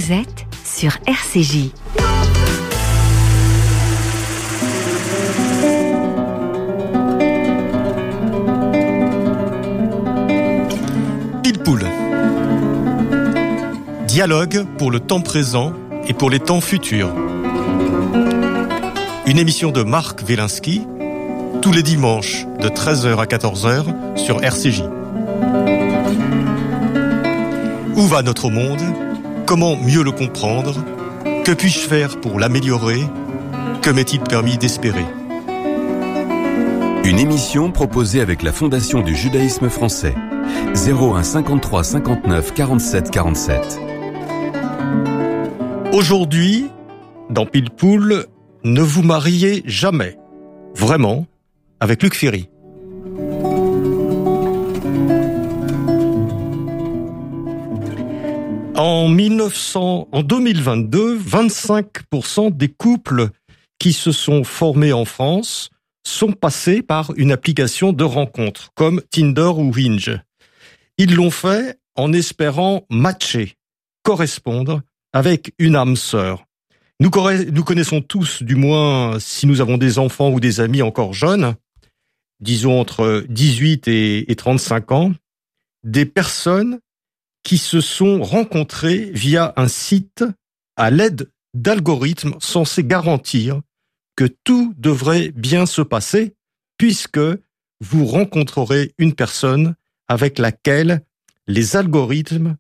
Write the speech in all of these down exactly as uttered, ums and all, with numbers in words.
Vous êtes sur R C J. Pile Poule. Dialogue pour le temps présent et pour les temps futurs. Une émission de Marc Wielinski, tous les dimanches de treize heures à quatorze heures sur R C J. Où va notre monde ? Comment mieux le comprendre ? Que puis-je faire pour l'améliorer ? Que m'est-il permis d'espérer ? Une émission proposée avec la Fondation du judaïsme français. zéro un cinquante-trois cinquante-neuf quarante-sept quarante-sept. Aujourd'hui, dans Pile Poule, ne vous mariez jamais, vraiment, avec Luc Ferry. En mille neuf cents, en deux mille vingt-deux, vingt-cinq pour cent des couples qui se sont formés en France sont passés par une application de rencontre, comme Tinder ou Hinge. Ils l'ont fait en espérant matcher, correspondre avec une âme sœur. Nous, nous connaissons tous, du moins si nous avons des enfants ou des amis encore jeunes, disons entre dix-huit et, et trente-cinq ans, des personnes qui se sont rencontrées via un site à l'aide d'algorithmes censés garantir que tout devrait bien se passer puisque vous rencontrerez une personne avec laquelle les algorithmes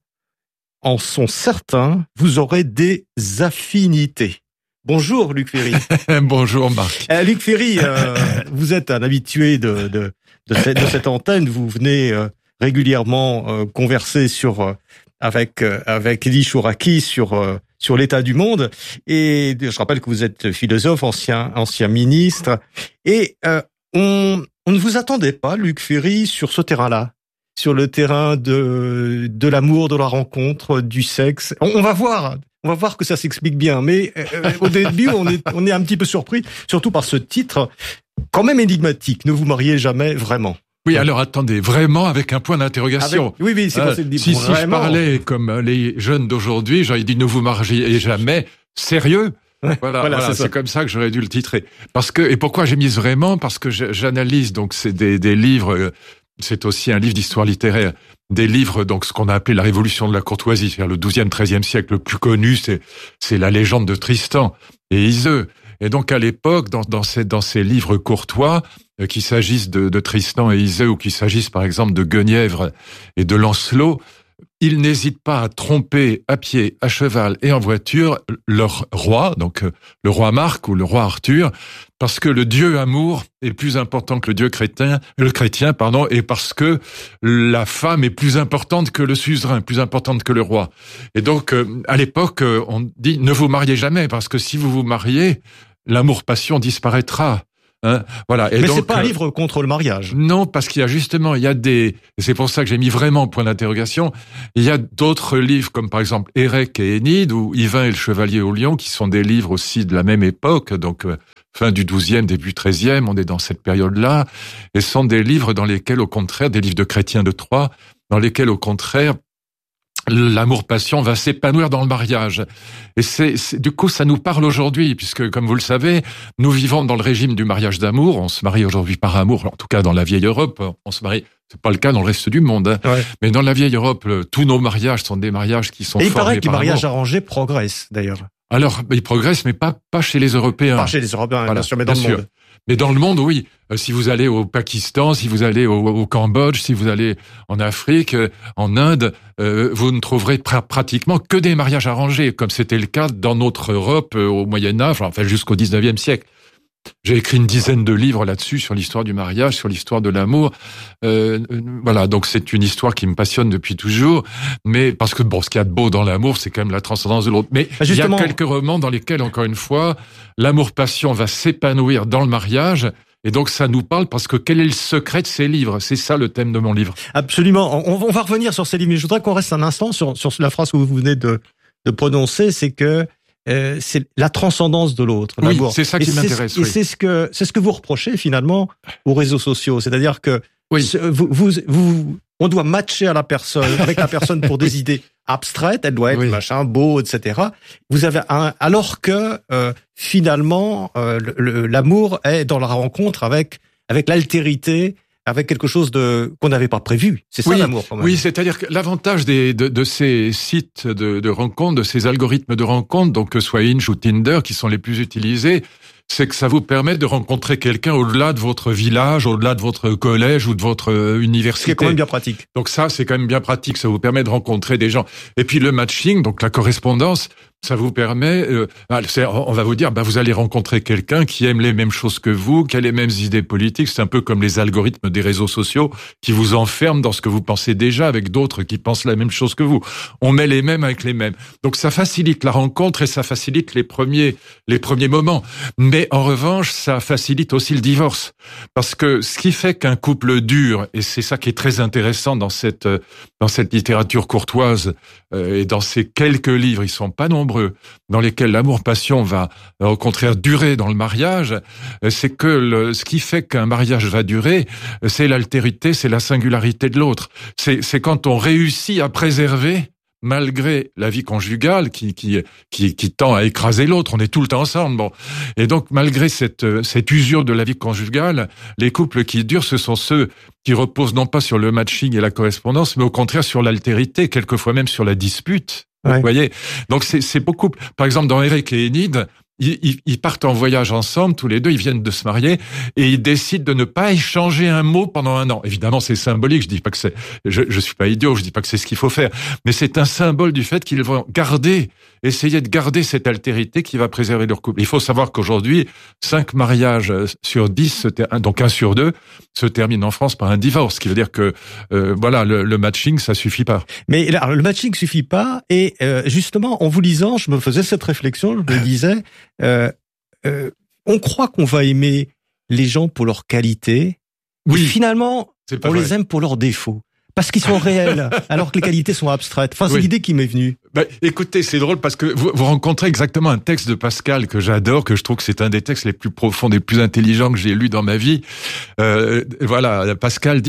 en sont certains, vous aurez des affinités. Bonjour Luc Ferry. Bonjour Marc. Euh, Luc Ferry, euh, vous êtes un habitué de, de, de, cette, de cette antenne, vous venez euh, régulièrement euh, converser sur euh, avec euh, avec Elie Chouraki sur euh, sur l'état du monde, et je rappelle que vous êtes philosophe, ancien ancien ministre, et euh, on on ne vous attendait pas, Luc Ferry, sur ce terrain-là, sur le terrain de de l'amour, de la rencontre, du sexe. On, on va voir. On va voir que ça s'explique bien, mais euh, au début, on est on est un petit peu surpris, surtout par ce titre quand même énigmatique. Ne vous mariez jamais vraiment. Oui, alors attendez, vraiment avec un point d'interrogation. Avec, oui, oui, c'est euh, quoi, c'est si, si je parlais comme les jeunes d'aujourd'hui, j'aurais dit ne vous mariez jamais. Sérieux ? Voilà, voilà, voilà c'est, c'est comme ça que j'aurais dû le titrer. Parce que, et pourquoi j'ai mis vraiment ? Parce que j'analyse, donc c'est des, des livres, c'est aussi un livre d'histoire littéraire, des livres, donc ce qu'on a appelé la révolution de la courtoisie, c'est-à-dire le douzième, treizième siècle. Le plus connu, c'est, c'est la légende de Tristan et Iseux. Et donc à l'époque, dans, dans ces, dans ces livres courtois, euh, qu'il s'agisse de, de Tristan et Iseux ou qu'il s'agisse par exemple de Guenièvre et de Lancelot, ils n'hésitent pas à tromper à pied, à cheval et en voiture leur roi, donc euh, le roi Marc ou le roi Arthur, parce que le dieu amour est plus important que le dieu chrétien, le chrétien, pardon, et parce que la femme est plus importante que le suzerain, plus importante que le roi. Et donc, euh, à l'époque, euh, on dit ne vous mariez jamais, parce que si vous vous mariez, l'amour-passion disparaîtra. Hein, voilà. Et mais donc, c'est pas un livre contre le mariage. Non, parce qu'il y a justement, il y a des, c'est pour ça que j'ai mis vraiment point d'interrogation. Il y a d'autres livres, comme par exemple Érec et Énide, ou Yvain et le Chevalier au Lion, qui sont des livres aussi de la même époque, donc euh, fin du douzième, début treizième, on est dans cette période-là, et ce sont des livres dans lesquels, au contraire, des livres de chrétiens de Troyes, dans lesquels, au contraire, l'amour-passion va s'épanouir dans le mariage. Et c'est, c'est, du coup, ça nous parle aujourd'hui, puisque, comme vous le savez, nous vivons dans le régime du mariage d'amour. On se marie aujourd'hui par amour, en tout cas dans la vieille Europe. On se marie, c'est pas le cas dans le reste du monde. Hein. Ouais. Mais dans la vieille Europe, tous nos mariages sont des mariages qui sont Et il formés paraît que les par mariages amour. arrangés progressent, d'ailleurs. Alors, ils progressent, mais pas, pas chez les Européens. Pas chez les Européens, Voilà, bien sûr, mais dans bien le sûr. monde. Mais dans le monde, oui. Euh, si vous allez au Pakistan, si vous allez au, au Cambodge, si vous allez en Afrique, euh, en Inde, euh, vous ne trouverez pra- pratiquement que des mariages arrangés, comme c'était le cas dans notre Europe euh, au Moyen-Âge, enfin jusqu'au dix-neuvième siècle. J'ai écrit une dizaine de livres là-dessus, sur l'histoire du mariage, sur l'histoire de l'amour. Euh, voilà, donc c'est une histoire qui me passionne depuis toujours. Mais parce que bon, ce qu'il y a de beau dans l'amour, c'est quand même la transcendance de l'autre. Mais bah il y a quelques romans dans lesquels, encore une fois, l'amour-passion va s'épanouir dans le mariage. Et donc ça nous parle parce que quel est le secret de ces livres ? C'est ça le thème de mon livre. Absolument. On, on va revenir sur ces livres, mais je voudrais qu'on reste un instant sur, sur la phrase que vous venez de, de prononcer, c'est que Euh, c'est la transcendance de l'autre. Oui, l'amour. c'est ça qui et m'intéresse. C'est, oui. Et c'est ce que c'est ce que vous reprochez finalement aux réseaux sociaux, c'est-à-dire que oui. ce, vous, vous, vous, on doit matcher à la personne, avec la personne pour des idées abstraite, elle doit être Oui. machin beau, et cetera. Vous avez un, alors que euh, finalement euh, le, le, l'amour est dans la rencontre avec avec l'altérité, avec quelque chose de qu'on n'avait pas prévu. C'est ça oui, l'amour quand même. Oui, c'est-à-dire que l'avantage des, de, de ces sites de, de rencontres, de ces algorithmes de rencontres, donc que ce soit Hinge ou Tinder, qui sont les plus utilisés, c'est que ça vous permet de rencontrer quelqu'un au-delà de votre village, au-delà de votre collège ou de votre euh, université. Ce qui est quand même bien pratique. Donc ça, c'est quand même bien pratique. Ça vous permet de rencontrer des gens. Et puis le matching, donc la correspondance, ça vous permet, euh, c'est, on va vous dire, bah, vous allez rencontrer quelqu'un qui aime les mêmes choses que vous, qui a les mêmes idées politiques. C'est un peu comme les algorithmes des réseaux sociaux qui vous enferment dans ce que vous pensez déjà avec d'autres qui pensent la même chose que vous. On met les mêmes avec les mêmes. Donc ça facilite la rencontre et ça facilite les premiers, les premiers moments. Mais en revanche, ça facilite aussi le divorce. Parce que ce qui fait qu'un couple dure, et c'est ça qui est très intéressant dans cette, dans cette littérature courtoise, euh, et dans ces quelques livres, ils sont pas nombreux, dans lesquels l'amour-passion va, au contraire, durer dans le mariage, c'est que le, ce qui fait qu'un mariage va durer, c'est l'altérité, c'est la singularité de l'autre. C'est, c'est quand on réussit à préserver, malgré la vie conjugale qui, qui, qui, qui tend à écraser l'autre, on est tout le temps ensemble. Bon. Et donc, malgré cette, cette usure de la vie conjugale, les couples qui durent, ce sont ceux qui reposent non pas sur le matching et la correspondance, mais au contraire sur l'altérité, quelquefois même sur la dispute. Ouais. Vous voyez? Donc, c'est, c'est beaucoup. Par exemple, dans Eric et Enid, Ils, ils partent en voyage ensemble, tous les deux, ils viennent de se marier, et ils décident de ne pas échanger un mot pendant un an. Évidemment, c'est symbolique, je dis pas que c'est, je, je suis pas idiot, je dis pas que c'est ce qu'il faut faire, mais c'est un symbole du fait qu'ils vont garder, essayer de garder cette altérité qui va préserver leur couple. Il faut savoir qu'aujourd'hui, cinq mariages sur dix, donc un sur deux, se terminent en France par un divorce, ce qui veut dire que, euh, voilà, le, le matching, ça suffit pas. Mais là, le matching suffit pas, et euh, justement, en vous lisant, je me faisais cette réflexion, je me disais, Euh, euh, on croit qu'on va aimer les gens pour leur qualité, Oui, et finalement, c'est pas on vrai. les aime pour leurs défauts, parce qu'ils sont réels, alors que les qualités sont abstraites. Enfin, c'est Oui. l'idée qui m'est venue. Bah, écoutez, c'est drôle parce que vous, vous rencontrez exactement un texte de Pascal que j'adore, que je trouve que c'est un des textes les plus profonds, les plus intelligents que j'ai lus dans ma vie. Euh, voilà, Pascal dit